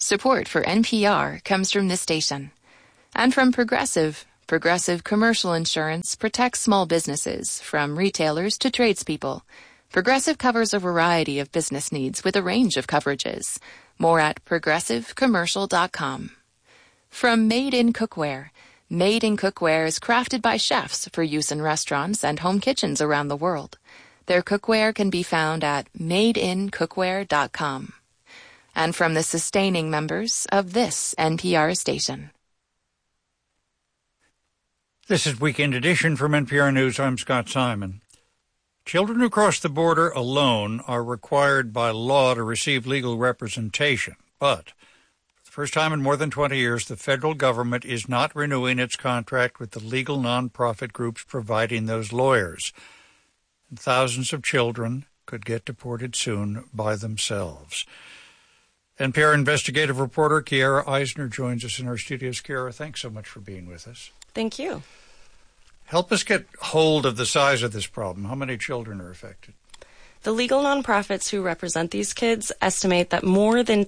Support for NPR comes from this station. And from Progressive. Progressive Commercial Insurance protects small businesses, from retailers to tradespeople. Progressive covers a variety of business needs with a range of coverages. More at progressivecommercial.com. From Made in Cookware. Made in Cookware is crafted by chefs for use in restaurants and home kitchens around the world. Their cookware can be found at madeincookware.com. And from the sustaining members of this NPR station. This is Weekend Edition from NPR News. I'm Scott Simon. Children who cross the border alone are required by law to receive legal representation. But for the first time in more than 20 years, the federal government is not renewing its contract with the legal nonprofit groups providing those lawyers. And thousands of children could get deported soon by themselves. NPR investigative reporter Kiara Eisner joins us in our studios. Kiara, thanks so much for being with us. Thank you. Help us get hold of the size of this problem. How many children are affected? The legal nonprofits who represent these kids estimate that more than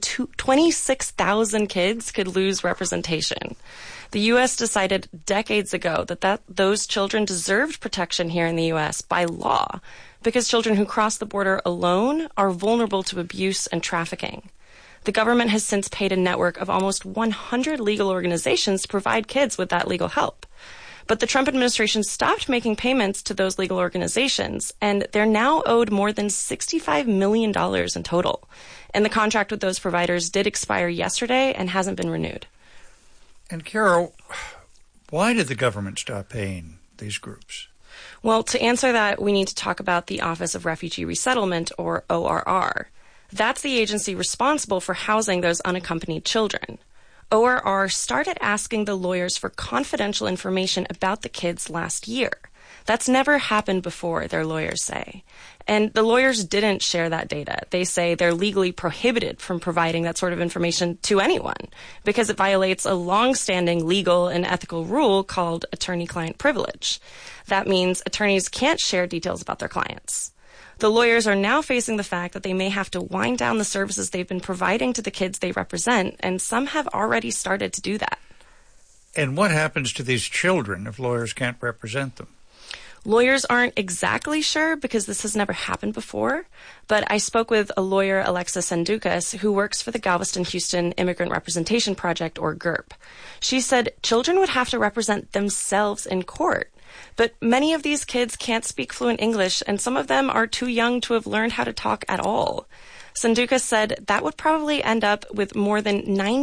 26,000 kids could lose representation. The U.S. decided decades ago that those children deserved protection here in the U.S. by law because children who cross the border alone are vulnerable to abuse and trafficking. The government has since paid a network of almost 100 legal organizations to provide kids with that legal help. But the Trump administration stopped making payments to those legal organizations, and they're now owed more than $65 million in total. And the contract with those providers did expire yesterday and hasn't been renewed. And Carol, why did the government stop paying these groups? Well, to answer that, we need to talk about the Office of Refugee Resettlement, or ORR. That's the agency responsible for housing those unaccompanied children. ORR started asking the lawyers for confidential information about the kids last year. That's never happened before, their lawyers say. And the lawyers didn't share that data. They say they're legally prohibited from providing that sort of information to anyone because it violates a long-standing legal and ethical rule called attorney-client privilege. That means attorneys can't share details about their clients. The lawyers are now facing the fact that they may have to wind down the services they've been providing to the kids they represent, and some have already started to do that. And what happens to these children if lawyers can't represent them? Lawyers aren't exactly sure because this has never happened before, but I spoke with a lawyer, Alexa Sandukas, who works for the Galveston-Houston Immigrant Representation Project, or GIRP. She said children would have to represent themselves in court. But many of these kids can't speak fluent English, and some of them are too young to have learned how to talk at all. Sandukas said that would probably end up with more than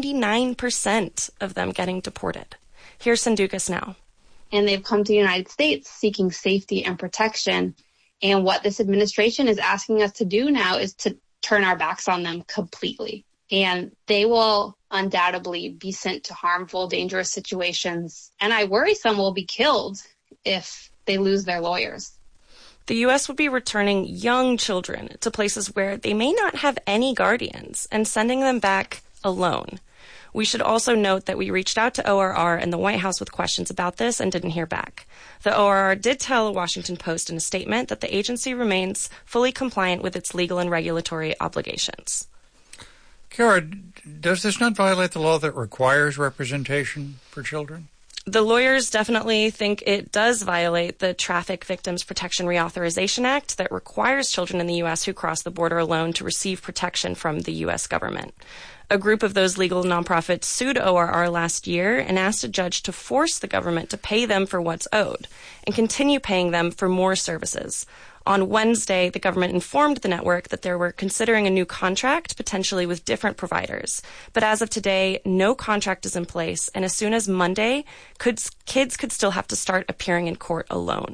99% of them getting deported. Here's Sandukas now. And they've come to the United States seeking safety and protection. And what this administration is asking us to do now is to turn our backs on them completely. And they will undoubtedly be sent to harmful, dangerous situations. And I worry some will be killed if they lose their lawyers. The U.S. would be returning young children to places where they may not have any guardians and sending them back alone. We should also note that we reached out to ORR and the White House with questions about this and didn't hear back. The ORR did tell the Washington Post in a statement that the agency remains fully compliant with its legal and regulatory obligations. Kara, does this not violate the law that requires representation for children? The lawyers definitely think it does violate the Traffic Victims Protection Reauthorization Act that requires children in the U.S. who cross the border alone to receive protection from the U.S. government. A group of those legal nonprofits sued ORR last year and asked a judge to force the government to pay them for what's owed and continue paying them for more services. On Wednesday, the government informed the network that they were considering a new contract, potentially with different providers. But as of today, no contract is in place, and as soon as Monday, kids could still have to start appearing in court alone.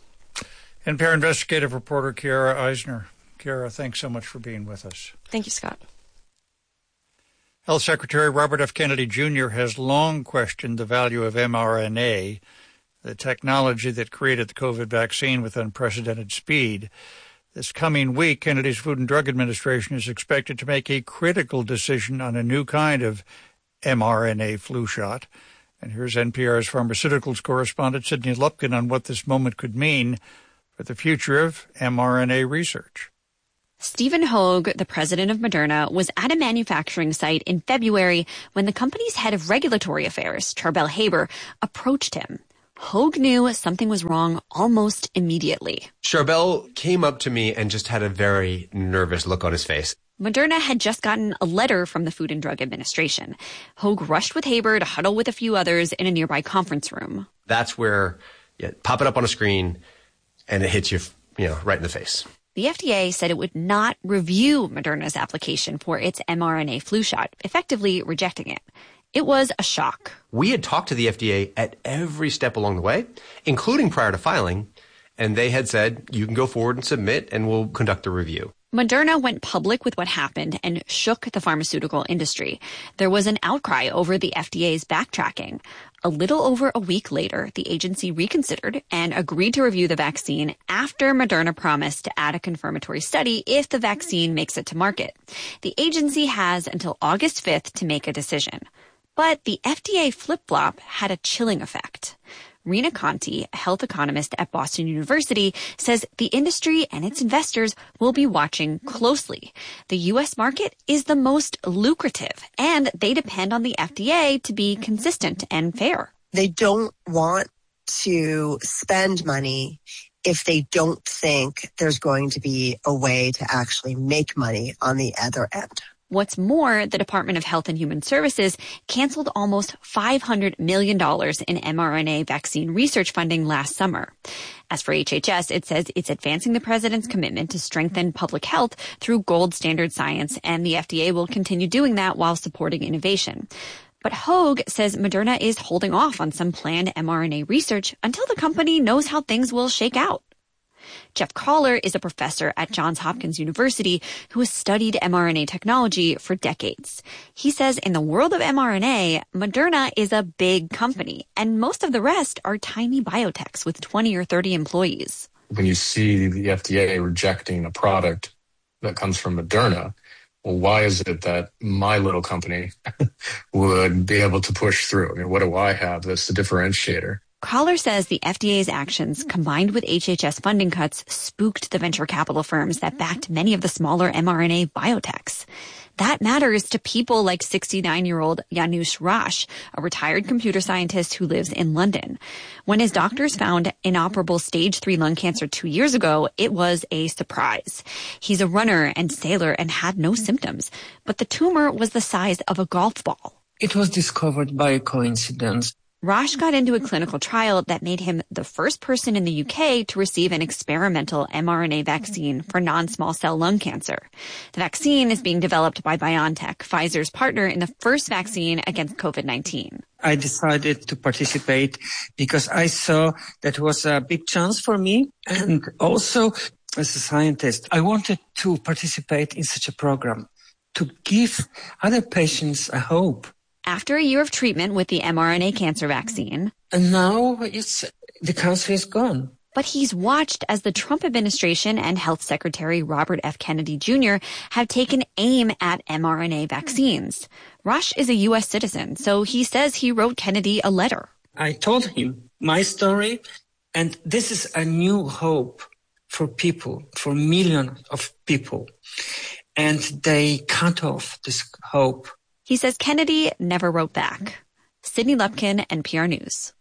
NPR investigative reporter Kiara Eisner. Kiara, thanks so much for being with us. Thank you, Scott. Health Secretary Robert F. Kennedy Jr. has long questioned the value of mRNA, the technology that created the COVID vaccine with unprecedented speed. This coming week, Kennedy's Food and Drug Administration is expected to make a critical decision on a new kind of mRNA flu shot. And here's NPR's pharmaceuticals correspondent Sydney Lupkin on what this moment could mean for the future of mRNA research. Stephen Hoge, the president of Moderna, was at a manufacturing site in February when the company's head of regulatory affairs, Charbel Haber, approached him. Hoge knew something was wrong almost immediately. Charbel came up to me and just had a very nervous look on his face. Moderna had just gotten a letter from the Food and Drug Administration. Hoge rushed with Haber to huddle with a few others in a nearby conference room. That's where you pop it up on a screen and it hits you, right in the face. The FDA said it would not review Moderna's application for its mRNA flu shot, effectively rejecting it. It was a shock. We had talked to the FDA at every step along the way, including prior to filing, and they had said, you can go forward and submit and we'll conduct a review. Moderna went public with what happened and shook the pharmaceutical industry. There was an outcry over the FDA's backtracking. A little over a week later, the agency reconsidered and agreed to review the vaccine after Moderna promised to add a confirmatory study if the vaccine makes it to market. The agency has until August 5th to make a decision. But the FDA flip-flop had a chilling effect. Rena Conti, a health economist at Boston University, says the industry and its investors will be watching closely. The U.S. market is the most lucrative, and they depend on the FDA to be consistent and fair. They don't want to spend money if they don't think there's going to be a way to actually make money on the other end. What's more, the Department of Health and Human Services canceled almost $500 million in mRNA vaccine research funding last summer. As for HHS, it says it's advancing the president's commitment to strengthen public health through gold standard science, and the FDA will continue doing that while supporting innovation. But Hoge says Moderna is holding off on some planned mRNA research until the company knows how things will shake out. Jeff Collar is a professor at Johns Hopkins University who has studied mRNA technology for decades. He says in the world of mRNA, Moderna is a big company, and most of the rest are tiny biotechs with 20 or 30 employees. When you see the FDA rejecting a product that comes from Moderna, well, why is it that my little company would be able to push through? I mean, what do I have that's the differentiator? Collar says the FDA's actions, combined with HHS funding cuts, spooked the venture capital firms that backed many of the smaller mRNA biotechs. That matters to people like 69-year-old Janusz Rasch, a retired computer scientist who lives in London. When his doctors found inoperable stage 3 lung cancer 2 years ago, it was a surprise. He's a runner and sailor and had no symptoms, but the tumor was the size of a golf ball. It was discovered by a coincidence. Rasch got into a clinical trial that made him the first person in the UK to receive an experimental mRNA vaccine for non-small cell lung cancer. The vaccine is being developed by BioNTech, Pfizer's partner in the first vaccine against COVID-19. I decided to participate because I saw that was a big chance for me. And also, as a scientist, I wanted to participate in such a program to give other patients a hope. After a year of treatment with the mRNA cancer vaccine, and now the cancer is gone. But he's watched as the Trump administration and Health Secretary Robert F. Kennedy Jr. have taken aim at mRNA vaccines. Rasch is a U.S. citizen, so he says he wrote Kennedy a letter. I told him my story, and this is a new hope for people, for millions of people. And they cut off this hope. He says Kennedy never wrote back. Sydney Lepkin, NPR News.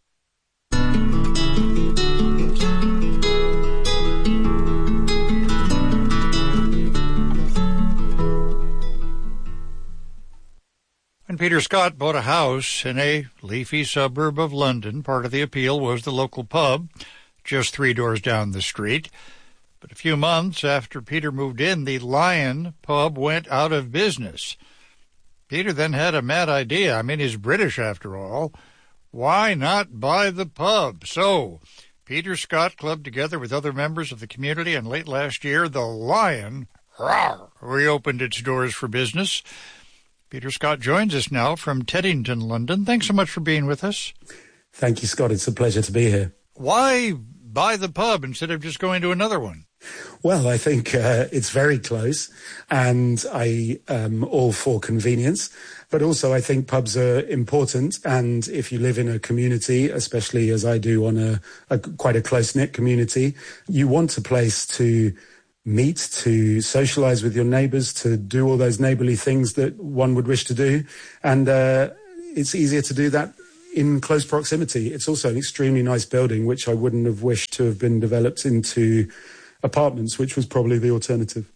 When Peter Scott bought a house in a leafy suburb of London, part of the appeal was the local pub, just 3 doors down the street. But a few months after Peter moved in, the Lion pub went out of business. Peter then had a mad idea. I mean, he's British after all. Why not buy the pub? So Peter Scott clubbed together with other members of the community, and late last year, the Lion reopened its doors for business. Peter Scott joins us now from Teddington, London. Thanks so much for being with us. Thank you, Scott. It's a pleasure to be here. Why buy the pub instead of just going to another one? Well, I think it's very close, and I am all for convenience. But also, I think pubs are important, and if you live in a community, especially as I do on a quite a close-knit community, you want a place to meet, to socialize with your neighbors, to do all those neighborly things that one would wish to do. And it's easier to do that in close proximity. It's also an extremely nice building, which I wouldn't have wished to have been developed into apartments, which was probably the alternative.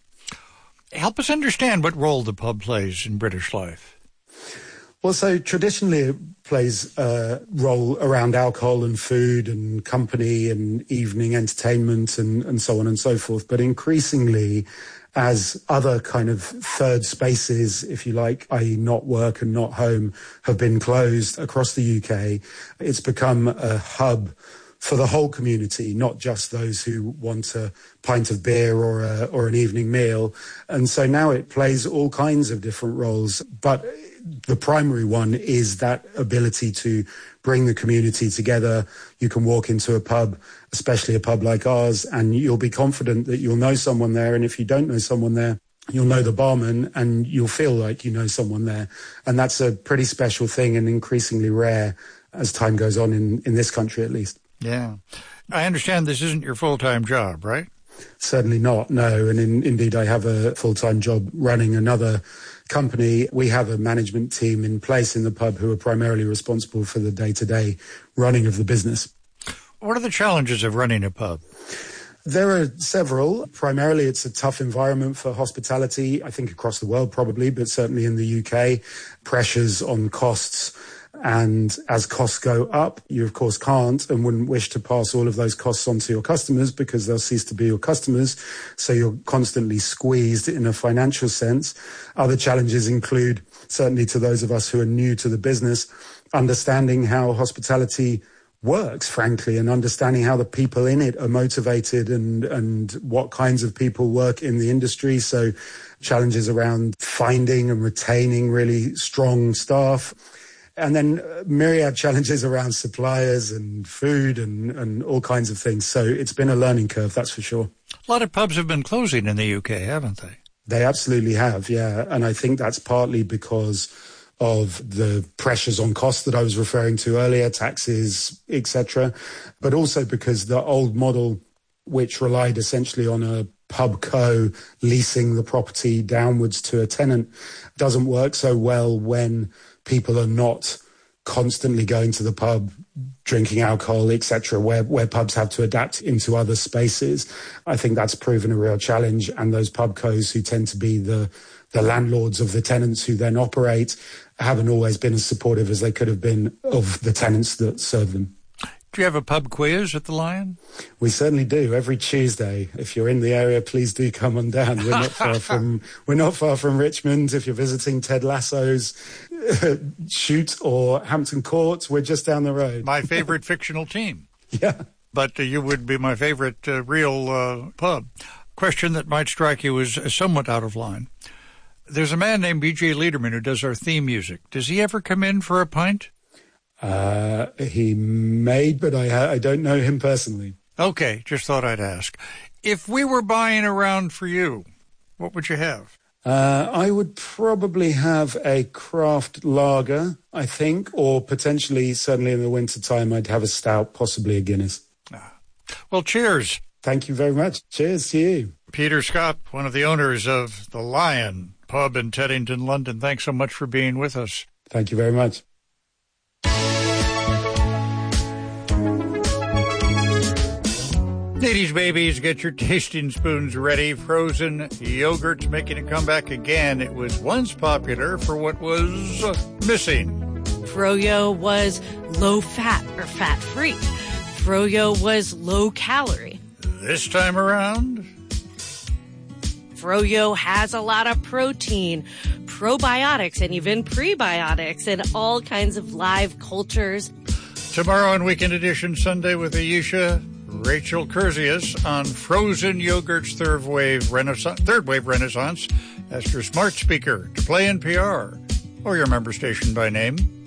Help us understand what role the pub plays in British life. Well, so traditionally it plays a role around alcohol and food and company and evening entertainment and so on and so forth. But increasingly, as other kind of third spaces, if you like, i.e. not work and not home, have been closed across the UK, it's become a hub for the whole community, not just those who want a pint of beer or an evening meal. And so now it plays all kinds of different roles. But the primary one is that ability to bring the community together. You can walk into a pub, especially a pub like ours, and you'll be confident that you'll know someone there. And if you don't know someone there, you'll know the barman and you'll feel like you know someone there. And that's a pretty special thing and increasingly rare as time goes on in this country, at least. Yeah. I understand this isn't your full-time job, right? Certainly not, no. And indeed, I have a full-time job running another company. We have a management team in place in the pub who are primarily responsible for the day-to-day running of the business. What are the challenges of running a pub? There are several. Primarily, it's a tough environment for hospitality, I think across the world probably, but certainly in the UK. Pressures on costs. And as costs go up, you of course can't and wouldn't wish to pass all of those costs on to your customers because they'll cease to be your customers. So you're constantly squeezed in a financial sense. Other challenges include, certainly to those of us who are new to the business, understanding how hospitality works, frankly, and understanding how the people in it are motivated and what kinds of people work in the industry. So challenges around finding and retaining really strong staff. And then myriad challenges around suppliers and food and all kinds of things. So it's been a learning curve, that's for sure. A lot of pubs have been closing in the UK, haven't they? They absolutely have, yeah. And I think that's partly because of the pressures on costs that I was referring to earlier, taxes, etc. But also because the old model, which relied essentially on a pub co leasing the property downwards to a tenant, doesn't work so well when people are not constantly going to the pub, drinking alcohol, etc., where pubs have to adapt into other spaces. I think that's proven a real challenge. And those pub cos who tend to be the landlords of the tenants who then operate haven't always been as supportive as they could have been of the tenants that serve them. Do you have a pub quiz at the Lion? We certainly do. Every Tuesday. If you're in the area, please do come on down. We're not far from Richmond. If you're visiting Ted Lasso's shoot or Hampton Court, we're just down the road. My favorite fictional team. Yeah. But you would be my favorite real pub. Question that might strike you as somewhat out of line. There's a man named B.J. Liederman who does our theme music. Does he ever come in for a pint? He may, but I don't know him personally. Okay, just thought I'd ask. If we were buying around for you, what would you have? I would probably have a craft lager, I think, or potentially, certainly in the wintertime, I'd have a stout, possibly a Guinness. Well, cheers. Thank you very much. Cheers to you. Peter Scott, one of the owners of the Lion Pub in Teddington, London. Thanks so much for being with us. Thank you very much. Ladies, babies, get your tasting spoons ready. Frozen yogurt's making a comeback again. It was once popular for what was missing. Froyo was low fat or fat free. Froyo was low calorie. This time around, Froyo has a lot of protein, probiotics, and even prebiotics in all kinds of live cultures. Tomorrow on Weekend Edition, Sunday with Ayesha, Rachel Kurzius on frozen yogurt's third wave renaissance. Ask your smart speaker to play NPR or your member station by name.